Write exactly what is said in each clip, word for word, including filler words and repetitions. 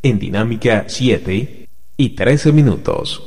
en Dinámica siete y trece minutos.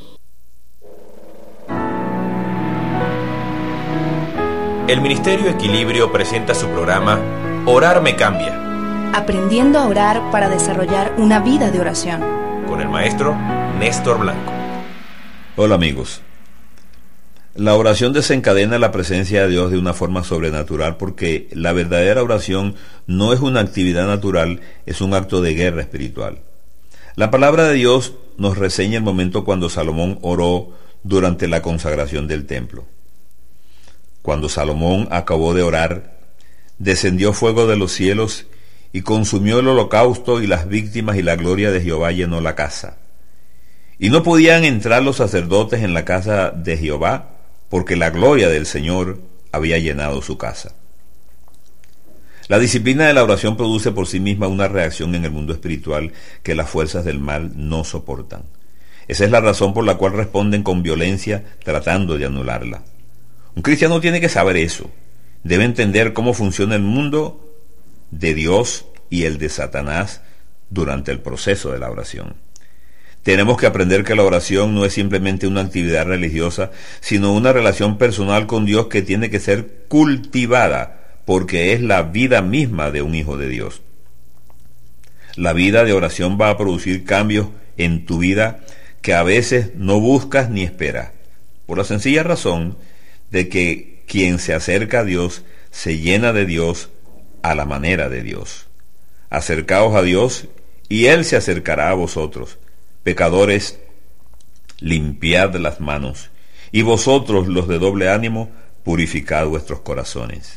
El Ministerio Equilibrio presenta su programa Orar me cambia. Aprendiendo a orar para desarrollar una vida de oración. Con el maestro Néstor Blanco. Hola amigos. La oración desencadena la presencia de Dios de una forma sobrenatural porque la verdadera oración no es una actividad natural, es un acto de guerra espiritual. La palabra de Dios nos reseña el momento cuando Salomón oró durante la consagración del templo. Cuando Salomón acabó de orar, descendió fuego de los cielos y consumió el holocausto y las víctimas, y la gloria de Jehová llenó la casa. Y no podían entrar los sacerdotes en la casa de Jehová, porque la gloria del Señor había llenado su casa. La disciplina de la oración produce por sí misma una reacción en el mundo espiritual que las fuerzas del mal no soportan. Esa es la razón por la cual responden con violencia tratando de anularla. Un cristiano tiene que saber eso. Debe entender cómo funciona el mundo de Dios y el de Satanás durante el proceso de la oración. Tenemos que aprender que la oración no es simplemente una actividad religiosa, sino una relación personal con Dios que tiene que ser cultivada, porque es la vida misma de un hijo de Dios. La vida de oración va a producir cambios en tu vida que a veces no buscas ni esperas, por la sencilla razón de que quien se acerca a Dios se llena de Dios a la manera de Dios. Acercaos a Dios y Él se acercará a vosotros. Pecadores, limpiad las manos, y vosotros los de doble ánimo, purificad vuestros corazones.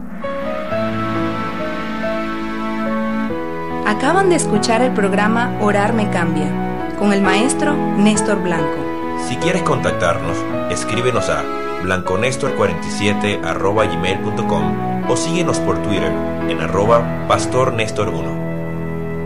Acaban de escuchar el programa Orar me cambia, con el maestro Néstor Blanco. Si quieres contactarnos, escríbenos a blanconestor cuarenta y siete arroba gmail punto com o síguenos por Twitter en arroba pastor nestor uno.